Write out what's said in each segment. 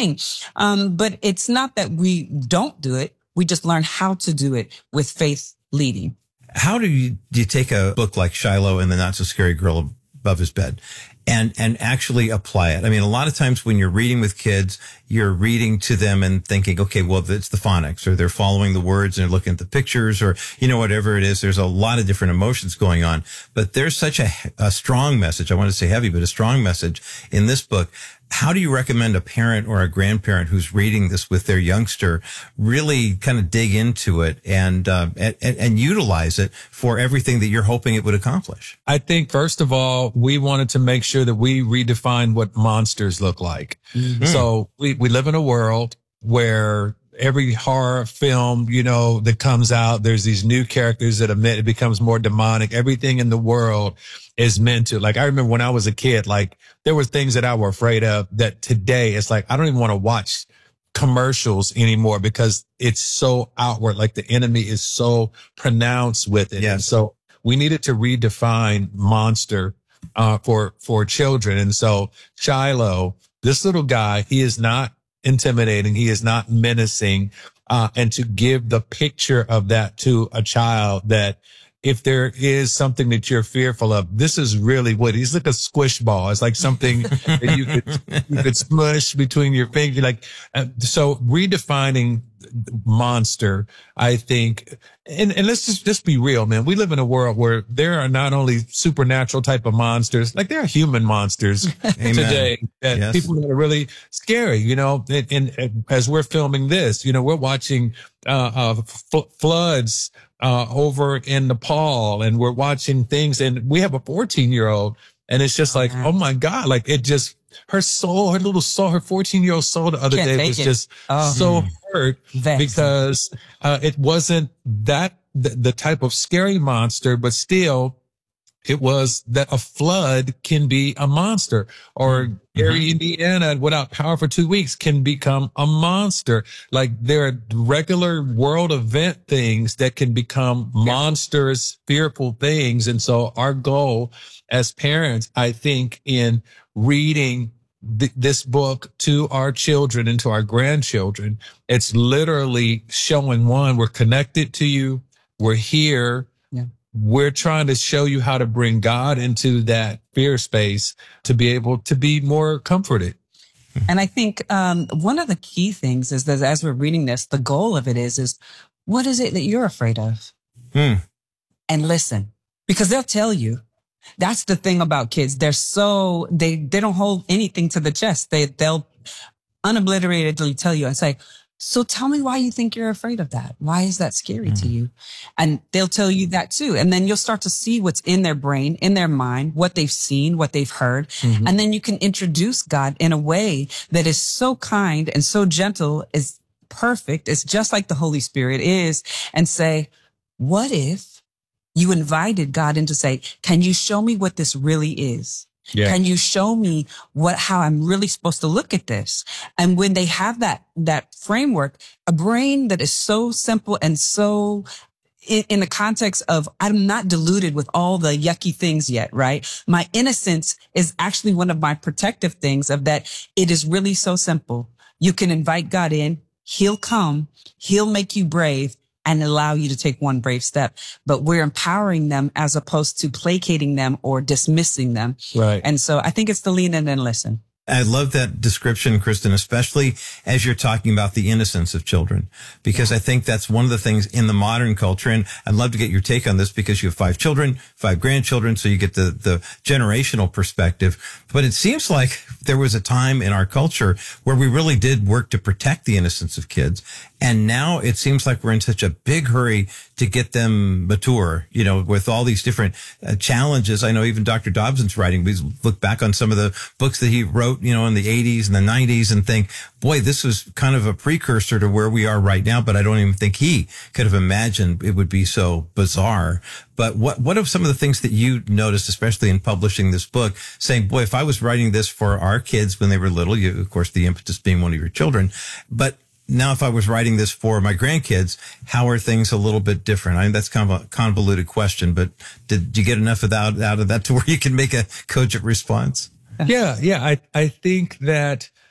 thing. But it's not that we don't do it. We just learn how to do it with faith leading. How do you take a book like Shiloh and the Not So Scary Girl Above His Bed and actually apply it? I mean, a lot of times when you're reading with kids, you're reading to them and thinking, okay, well, it's the phonics, or they're following the words and they're looking at the pictures, or, whatever it is. There's a lot of different emotions going on, but there's such a strong message. I want to say heavy, but a strong message in this book. How do you recommend a parent or a grandparent who's reading this with their youngster really kind of dig into it and utilize it for everything that you're hoping it would accomplish? I think, first of all, we wanted to make sure that we redefine what monsters look like. Mm-hmm. So we live in a world where every horror film, that comes out, there's these new characters that admit it becomes more demonic. Everything in the world is meant to, I remember when I was a kid, there were things that I were afraid of that today it's I don't even want to watch commercials anymore because it's so outward. The enemy is so pronounced with it. Yes. And so we needed to redefine monster, for children. And so Shiloh, this little guy, he is not intimidating. He is not menacing. And to give the picture of that to a child, that if there is something that you're fearful of, this is really what he's like, a squish ball. It's like something that you could smush between your fingers. So redefining monster, I think, and let's just be real, man. We live in a world where there are not only supernatural type of monsters, there are human monsters today that yes. people that are really scary, and as we're filming this, we're watching, floods, over in Nepal, and we're watching things, and we have a 14-year-old, and it's just oh my God, her soul, her little soul, her 14-year-old soul the other day was just so hurt because, it wasn't that the type of scary monster, but still it was that a flood can be a monster, or Gary, Indiana, without power for 2 weeks can become a monster. There are regular world event things that can become monstrous, fearful things. And so our goal as parents, I think, in reading this book to our children and to our grandchildren, it's literally showing, one, we're connected to you. We're here. We're trying to show you how to bring God into that fear space to be able to be more comforted. And I think one of the key things is that as we're reading this, the goal of it is what is it that you're afraid of? And listen, because they'll tell you. That's the thing about kids. They're they don't hold anything to the chest. They'll unobliteratedly tell you and say, so tell me why you think you're afraid of that. Why is that scary to you? And they'll tell you that too. And then you'll start to see what's in their brain, in their mind, what they've seen, what they've heard. Mm-hmm. And then you can introduce God in a way that is so kind and so gentle, is perfect. It's just like the Holy Spirit is, and say, what if you invited God in to say, can you show me what this really is? Yeah. Can you show me how I'm really supposed to look at this? And when they have that framework, a brain that is so simple and so in the context of, I'm not diluted with all the yucky things yet, right? My innocence is actually one of my protective things of that. It is really so simple. You can invite God in. He'll come. He'll make you brave and allow you to take one brave step. But we're empowering them as opposed to placating them or dismissing them. Right. And so I think it's the lean in and listen. I love that description, Kristen, especially as you're talking about the innocence of children, because I think that's one of the things in the modern culture. And I'd love to get your take on this because you have 5 children, 5 grandchildren. So you get the generational perspective. But it seems like there was a time in our culture where we really did work to protect the innocence of kids. And now it seems like we're in such a big hurry to get them mature, with all these different challenges. I know even Dr. Dobson's writing, we look back on some of the books that he wrote, in the 80s and the 90s and think, boy, this was kind of a precursor to where we are right now. But I don't even think he could have imagined it would be so bizarre. But what are some of the things that you noticed, especially in publishing this book, saying, boy, if I was writing this for our kids when they were little, of course, the impetus being one of your children, but now, if I was writing this for my grandkids, how are things a little bit different? I mean, that's kind of a convoluted question, but did you get enough out of that to where you can make a cogent response? Yeah. I think that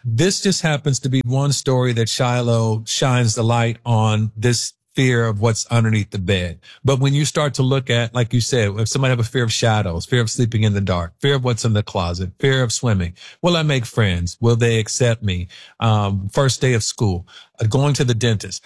this just happens to be one story that Shiloh shines the light on this fear of what's underneath the bed. But when you start to look at, like you said, if somebody have a fear of shadows, fear of sleeping in the dark, fear of what's in the closet, fear of swimming, will I make friends? Will they accept me? First day of school, going to the dentist.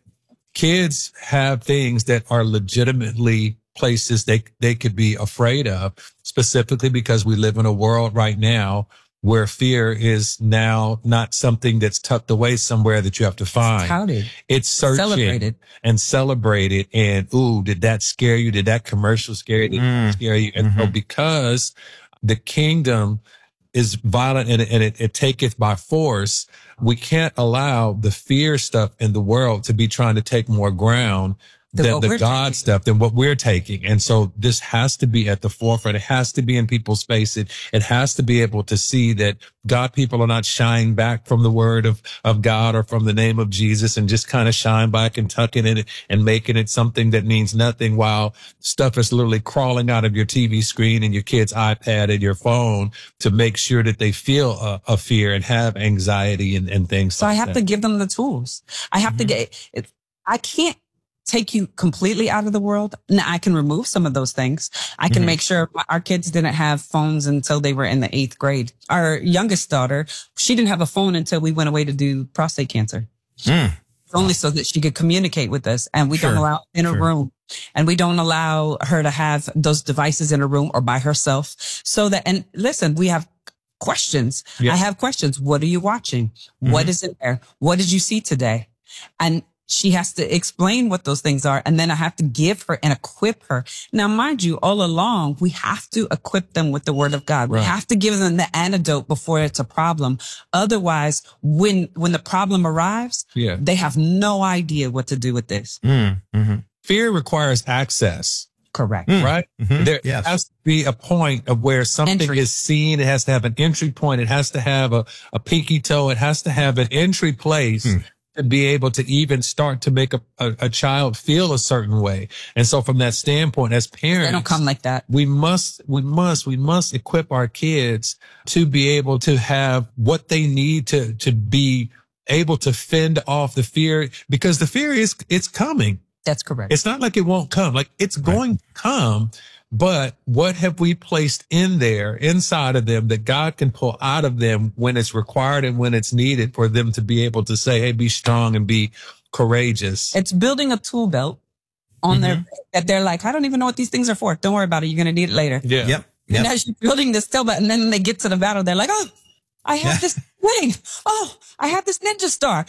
Kids have things that are legitimately places they could be afraid of, specifically because we live in a world right now where fear is now not something that's tucked away somewhere that you have to find. It's touted. It's searching and celebrated. And, ooh, did that scare you? Did that commercial scare you? Did that scare you? And so because the kingdom is violent and it taketh by force, we can't allow the fear stuff in the world to be trying to take more ground than the God stuff, than what we're taking. And so this has to be at the forefront. It has to be in people's space. It has to be able to see that God people are not shying back from the word of God or from the name of Jesus and just kind of shying back and tucking it and making it something that means nothing while stuff is literally crawling out of your TV screen and your kid's iPad and your phone to make sure that they feel a fear and have anxiety and things. So I have to give them the tools. I have to get it. I can't take you completely out of the world. Now, I can remove some of those things. I can make sure our kids didn't have phones until they were in the 8th grade. Our youngest daughter, she didn't have a phone until we went away to do prostate cancer. Only so that she could communicate with us. And we don't allow in a room. And we don't allow her to have those devices in a room or by herself. So that, and listen, we have questions. I have questions. What are you watching? What is in there? What did you see today? And she has to explain what those things are. And then I have to give her and equip her. Now, mind you, all along, we have to equip them with the word of God. We have to give them the antidote before it's a problem. Otherwise, when the problem arrives, they have no idea what to do with this. Fear requires access. Correct. Right? There has to be a point of where something is seen. It has to have an entry point. It has to have a pinky toe. It has to have an entry place to be able to even start to make a child feel a certain way. And so from that standpoint, as parents, they don't come like that. We must equip our kids to be able to have what they need to be able to fend off the fear, because the fear it's coming. That's correct. It's not like it won't come. Like, it's going to come. But what have we placed in there, inside of them, that God can pull out of them when it's required and when it's needed for them to be able to say, hey, be strong and be courageous? It's building a tool belt on their, that they're like, I don't even know what these things are for. Don't worry about it. You're going to need it later. And as you're building this tool belt, and then they get to the battle, they're like, oh, I have this thing. Oh, I have this ninja star.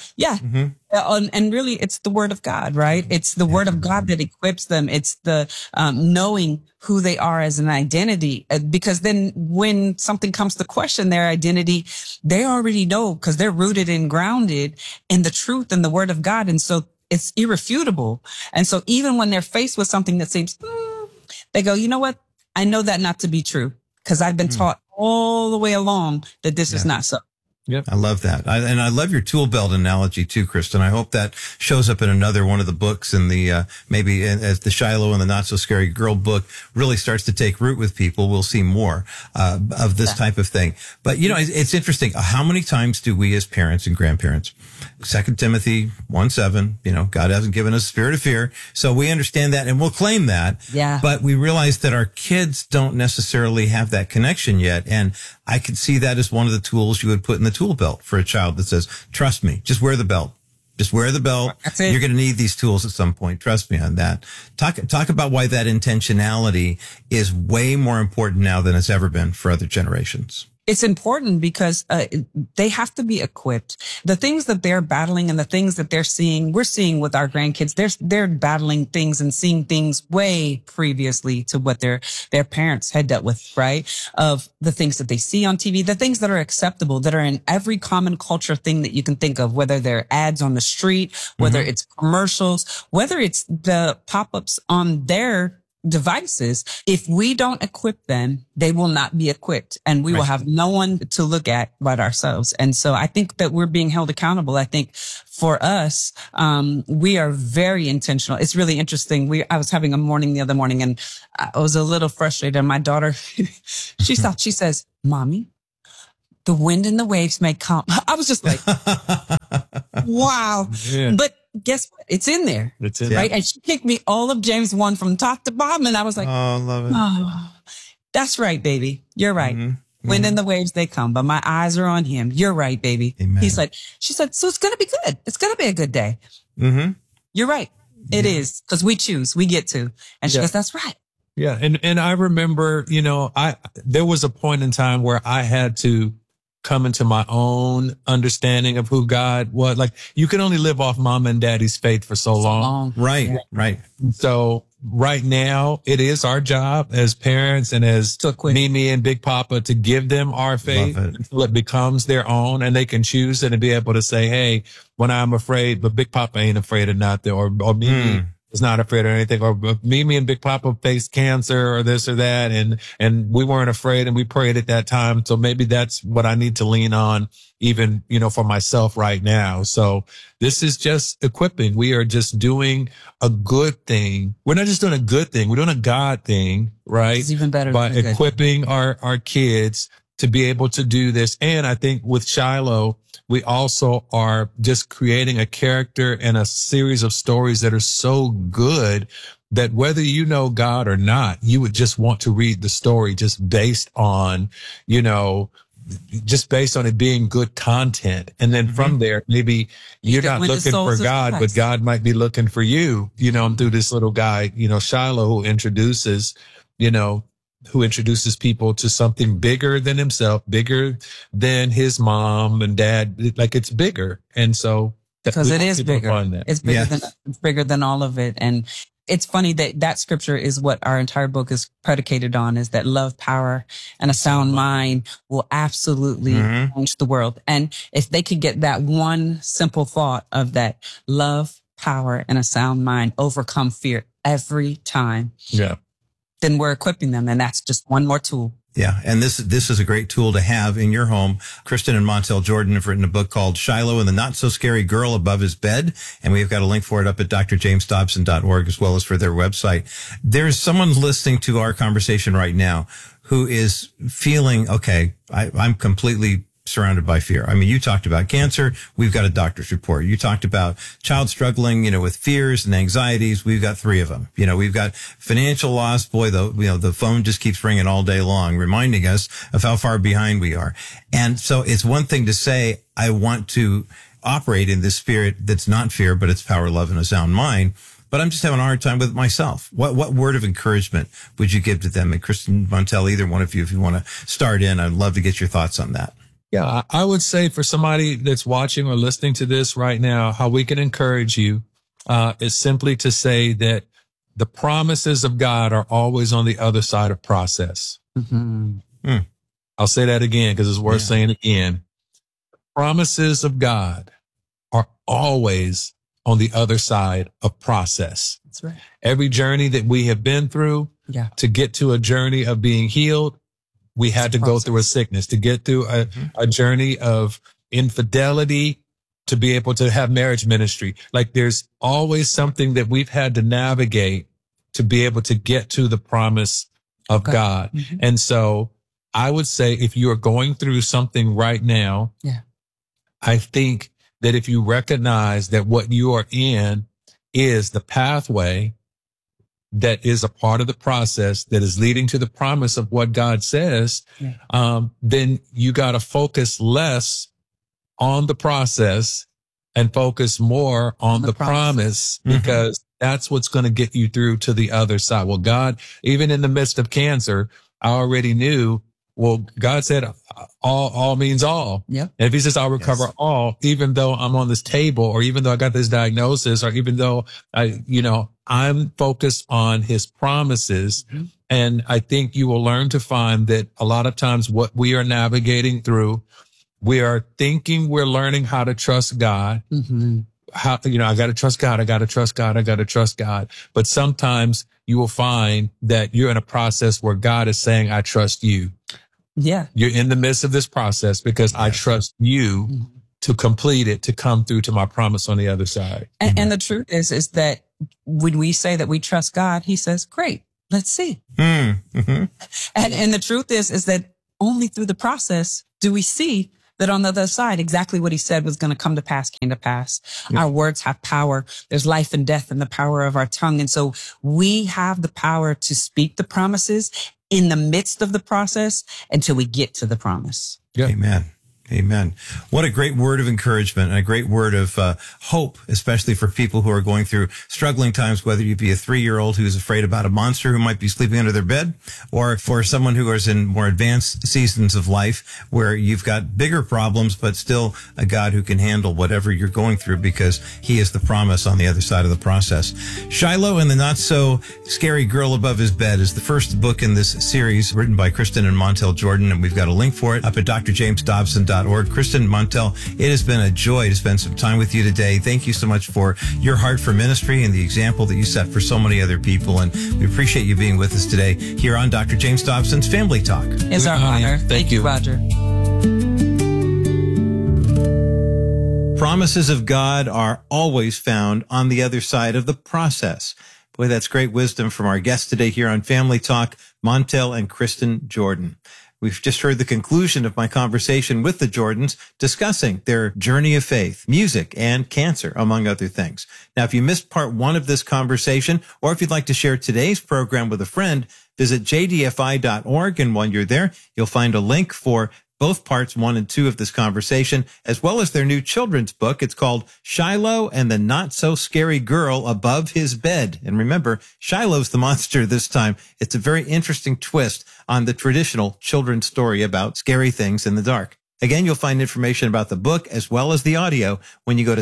And really, it's the word of God, right? It's the word of God that equips them. It's the knowing who they are as an identity. Because then when something comes to question their identity, they already know, because they're rooted and grounded in the truth and the word of God. And so it's irrefutable. And so even when they're faced with something that seems, they go, you know what? I know that not to be true, because I've been taught all the way along that this is not so. I love that. And I love your tool belt analogy too, Kristen. I hope that shows up in another one of the books, and the, maybe as the Shiloh and the Not So Scary Girl book really starts to take root with people, we'll see more, of this type of thing. But, you know, it's interesting. How many times do we as parents and grandparents, 2 Timothy 1:7, you know, God hasn't given us a spirit of fear. So we understand that and we'll claim that. But we realize that our kids don't necessarily have that connection yet. And I could see that as one of the tools you would put in the tool belt for a child that says, trust me, just wear the belt. Just wear the belt. You're going to need these tools at some point. Trust me on that. Talk about why that intentionality is way more important now than it's ever been for other generations. It's important because they have to be equipped. The things that they're battling and the things that they're seeing, we're seeing with our grandkids. They're battling things and seeing things way previously to what their parents had dealt with, right? Of the things that they see on TV, the things that are acceptable, that are in every common culture thing that you can think of, whether they're ads on the street, whether it's commercials, whether it's the pop-ups on their devices. If we don't equip them, they will not be equipped, and we will have no one to look at but ourselves. And so I think that we're being held accountable. I think for us, we are very intentional. It's really interesting. I was having a morning the other morning, and I was a little frustrated. And my daughter, she says, Mommy, the wind and the waves may come. I was just like, wow. Yeah. But guess what? It's in there. It's in right? there. And she kicked me all of James 1 from top to bottom. And I was like, oh, I love it. Oh, that's right, baby. You're right. Mm-hmm. Wind and the waves, they come, but my eyes are on him. You're right, baby. Amen. She said, so it's going to be good. It's going to be a good day. Mm-hmm. You're right. It is, because we choose, we get to. And she goes, that's right. Yeah. And I remember, there was a point in time where I had to come into my own understanding of who God was. Like, you can only live off mom and daddy's faith for so long. Right. Yeah. Right. So right now it is our job as parents and as Mimi and Big Papa to give them our faith until it becomes their own, and they can choose it and be able to say, hey, when I'm afraid, but Big Papa ain't afraid of nothing, or Mimi is not afraid of anything, or Mimi and Big Papa faced cancer or this or that, and we weren't afraid and we prayed at that time. So maybe that's what I need to lean on, even, for myself right now. So this is just equipping. We are just doing a good thing. We're not just doing a good thing. We're doing a God thing, right? It's even better. By equipping our kids to be able to do this. And I think with Shiloh, we also are just creating a character and a series of stories that are so good that whether you know God or not, you would just want to read the story just based on, just based on it being good content. And then from there, maybe you're not looking for God, but God might be looking for you, through this little guy, Shiloh, who introduces people to something bigger than himself, bigger than his mom and dad. Like, it's bigger. And so, because it is bigger. It's bigger it's bigger than all of it. And it's funny that scripture is what our entire book is predicated on, is that love, power, and a sound mind will absolutely change the world. And if they could get that one simple thought of that love, power, and a sound mind overcome fear every time. Yeah. Then we're equipping them. And that's just one more tool. Yeah. And this is a great tool to have in your home. Kristen and Montel Jordan have written a book called Shiloh and the Not So Scary Girl Above His Bed. And we've got a link for it up at drjamesdobson.org, as well as for their website. There's someone listening to our conversation right now who is feeling, okay, I'm completely surrounded by fear. I mean, you talked about cancer. We've got a doctor's report. You talked about child struggling, with fears and anxieties. We've got 3 of them. We've got financial loss. Boy, the phone just keeps ringing all day long, reminding us of how far behind we are. And so it's one thing to say, I want to operate in this spirit that's not fear, but it's power, love, and a sound mind. But I'm just having a hard time with myself. What word of encouragement would you give to them? And Kristen, Montel, either one of you, if you want to start in, I'd love to get your thoughts on that. Yeah, I would say for somebody that's watching or listening to this right now, how we can encourage you is simply to say that the promises of God are always on the other side of process. I'll say that again because it's worth saying again. Promises of God are always on the other side of process. That's right. Every journey that we have been through to get to a journey of being healed, we had to go through a sickness. To get through a journey of infidelity, to be able to have marriage ministry. Like, there's always something that we've had to navigate to be able to get to the promise of God. And so I would say, if you are going through something right now, I think that if you recognize that what you are in is the pathway that is a part of the process that is leading to the promise of what God says, then you got to focus less on the process and focus more on the promise, because that's what's going to get you through to the other side. Well, God, even in the midst of cancer, I already knew, well, God said all means all. And if he says I'll recover all, even though I'm on this table, or even though I got this diagnosis, or even though I'm focused on his promises. And I think you will learn to find that a lot of times what we are navigating through, we are thinking we're learning how to trust God. I got to trust God. I got to trust God. I got to trust God. But sometimes you will find that you're in a process where God is saying, I trust you. You're in the midst of this process because I trust you to complete it, to come through to my promise on the other side. And the truth is that when we say that we trust God, he says, great, let's see. And the truth is that only through the process do we see that on the other side, exactly what he said was going to come to pass came to pass. Yeah. Our words have power. There's life and death in the power of our tongue. And so we have the power to speak the promises in the midst of the process until we get to the promise. Yeah. Amen. Amen. What a great word of encouragement and a great word of hope, especially for people who are going through struggling times, whether you be a 3-year-old who's afraid about a monster who might be sleeping under their bed, or for someone who is in more advanced seasons of life where you've got bigger problems, but still a God who can handle whatever you're going through because he is the promise on the other side of the process. Shiloh and the Not So Scary Girl Above His Bed is the first book in this series written by Kristen and Montel Jordan, and we've got a link for it up at drjamesdobson.com. Kristen Montel, it has been a joy to spend some time with you today. Thank you so much for your heart for ministry and the example that you set for so many other people. And we appreciate you being with us today here on Dr. James Dobson's Family Talk. It's our honor. Thank you, Roger. Promises of God are always found on the other side of the process. Boy, that's great wisdom from our guests today here on Family Talk, Montel and Kristen Jordan. We've just heard the conclusion of my conversation with the Jordans discussing their journey of faith, music, and cancer, among other things. Now, if you missed part 1 of this conversation, or if you'd like to share today's program with a friend, visit jdfi.org. And while you're there, you'll find a link for both parts 1 and 2 of this conversation, as well as their new children's book. It's called Shiloh and the Not So Scary Girl Above His Bed. And remember, Shiloh's the monster this time. It's a very interesting twist on the traditional children's story about scary things in the dark. Again, you'll find information about the book as well as the audio when you go to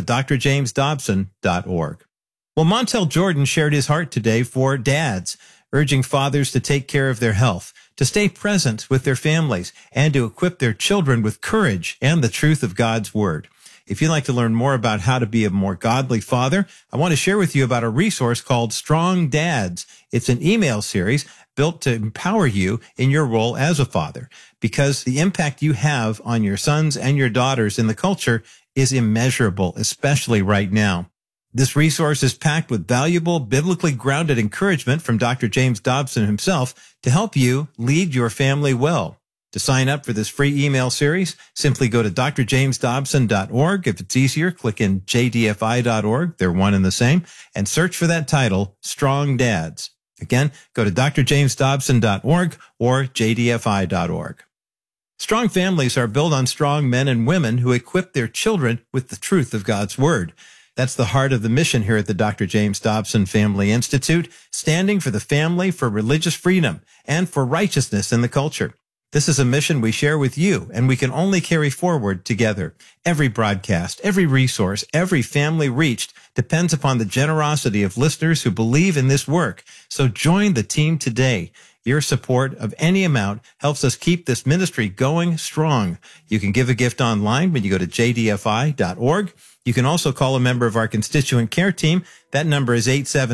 drjamesdobson.org. Well, Montel Jordan shared his heart today for dads, urging fathers to take care of their health, to stay present with their families, and to equip their children with courage and the truth of God's word. If you'd like to learn more about how to be a more godly father, I want to share with you about a resource called Strong Dads. It's an email series built to empower you in your role as a father, because the impact you have on your sons and your daughters in the culture is immeasurable, especially right now. This resource is packed with valuable, biblically grounded encouragement from Dr. James Dobson himself to help you lead your family well. To sign up for this free email series, simply go to drjamesdobson.org. If it's easier, click in jdfi.org. They're one and the same. And search for that title, Strong Dads. Again, go to drjamesdobson.org or jdfi.org. Strong families are built on strong men and women who equip their children with the truth of God's word. That's the heart of the mission here at the Dr. James Dobson Family Institute, standing for the family, for religious freedom, and for righteousness in the culture. This is a mission we share with you, and we can only carry forward together. Every broadcast, every resource, every family reached depends upon the generosity of listeners who believe in this work. So join the team today. Your support of any amount helps us keep this ministry going strong. You can give a gift online when you go to jdfi.org. You can also call a member of our constituent care team. That number is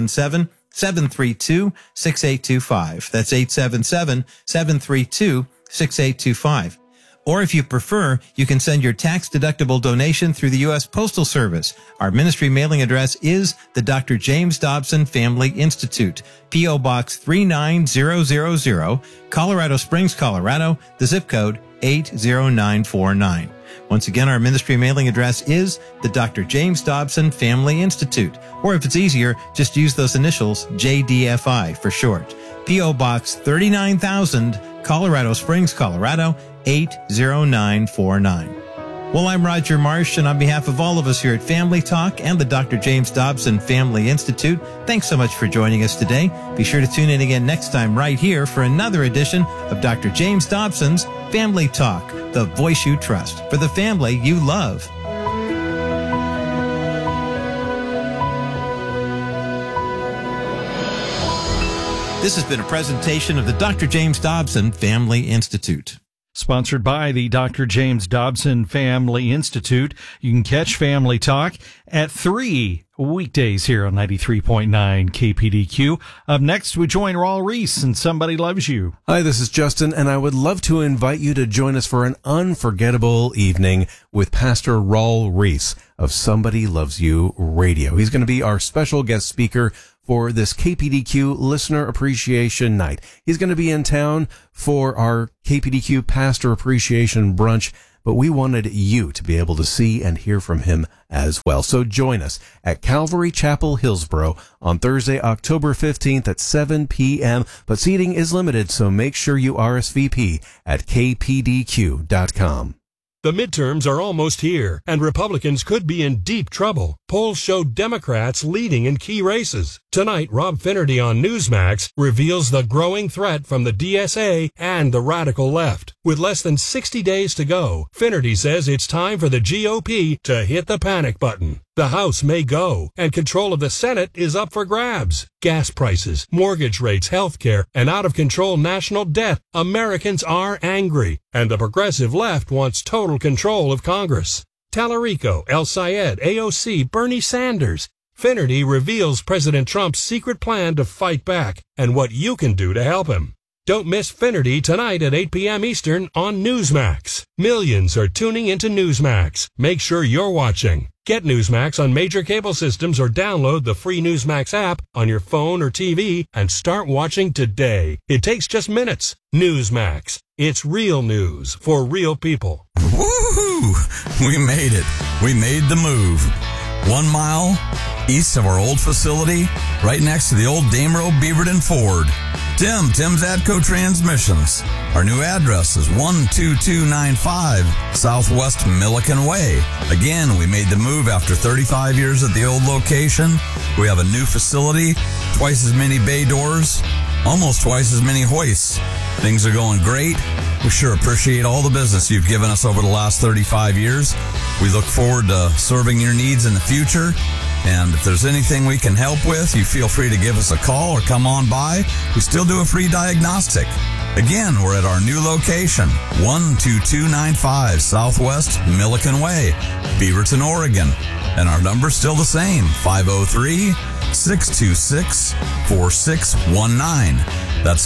877-732-6825. That's 877-732-6825. Or if you prefer, you can send your tax-deductible donation through the U.S. Postal Service. Our ministry mailing address is the Dr. James Dobson Family Institute, P.O. Box 39000, Colorado Springs, Colorado, the zip code 80949. Once again, our ministry mailing address is the Dr. James Dobson Family Institute. Or if it's easier, just use those initials, JDFI for short. P.O. Box 39000, Colorado Springs, Colorado, 80949. Well, I'm Roger Marsh, and on behalf of all of us here at Family Talk and the Dr. James Dobson Family Institute, thanks so much for joining us today. Be sure to tune in again next time right here for another edition of Dr. James Dobson's Family Talk, the voice you trust for the family you love. This has been a presentation of the Dr. James Dobson Family Institute. Sponsored by the Dr. James Dobson Family Institute. You can catch Family Talk at 3 weekdays here on 93.9 KPDQ. Up next, we join Raul Reese and Somebody Loves You. Hi, this is Justin, and I would love to invite you to join us for an unforgettable evening with Pastor Raul Reese of Somebody Loves You Radio. He's going to be our special guest speaker for this KPDQ Listener Appreciation Night. He's going to be in town for our KPDQ Pastor Appreciation Brunch, but we wanted you to be able to see and hear from him as well. So join us at Calvary Chapel, Hillsboro on Thursday, October 15th at 7 p.m. But seating is limited, so make sure you RSVP at kpdq.com. The midterms are almost here, and Republicans could be in deep trouble. Polls show Democrats leading in key races. Tonight, Rob Finnerty on Newsmax reveals the growing threat from the DSA and the radical left. With less than 60 days to go, Finnerty says it's time for the GOP to hit the panic button. The House may go, and control of the Senate is up for grabs. Gas prices, mortgage rates, health care, and out-of-control national debt. Americans are angry, and the progressive left wants total control of Congress. Tallarico, El Sayed, AOC, Bernie Sanders. Finnerty reveals President Trump's secret plan to fight back and what you can do to help him. Don't miss Finnerty tonight at 8 p.m. Eastern on Newsmax. Millions are tuning into Newsmax. Make sure you're watching. Get Newsmax on major cable systems or download the free Newsmax app on your phone or TV and start watching today. It takes just minutes. Newsmax. It's real news for real people. Woohoo! We made it. We made the move. 1 mile east of our old facility, right next to the old Daimler Beaverton Ford. Tim's Atco Transmissions. Our new address is 12295 Southwest Milliken Way. Again, we made the move after 35 years at the old location. We have a new facility, twice as many bay doors, almost twice as many hoists. Things are going great. We sure appreciate all the business you've given us over the last 35 years. We look forward to serving your needs in the future. And if there's anything we can help with, you feel free to give us a call or come on by. We still do a free diagnostic. Again, we're at our new location, 12295 Southwest Milliken Way, Beaverton, Oregon. And our number's still the same, 503-626-4619. That's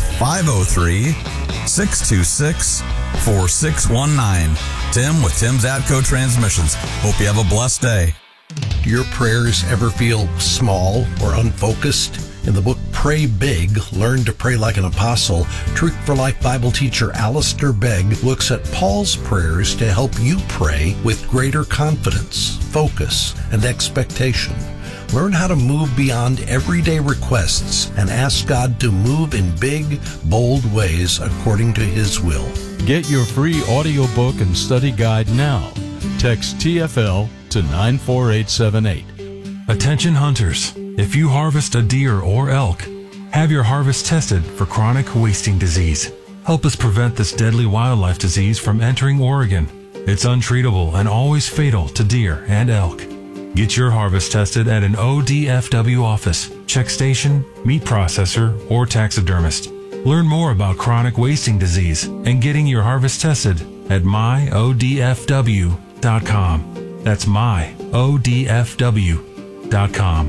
503-626-4619. Tim with Tim's Atco Transmissions. Hope you have a blessed day. Do your prayers ever feel small or unfocused? In the book Pray Big, Learn to Pray Like an Apostle, Truth for Life Bible teacher Alistair Begg looks at Paul's prayers to help you pray with greater confidence, focus, and expectation. Learn how to move beyond everyday requests and ask God to move in big, bold ways according to His will. Get your free audiobook and study guide now. Text TFL to 94878. Attention hunters, if you harvest a deer or elk, have your harvest tested for chronic wasting disease. Help us prevent this deadly wildlife disease from entering Oregon. It's untreatable and always fatal to deer and elk. Get your harvest tested at an ODFW office, check station, meat processor, or taxidermist. Learn more about chronic wasting disease and getting your harvest tested at myodfw.com. That's myodfw.com.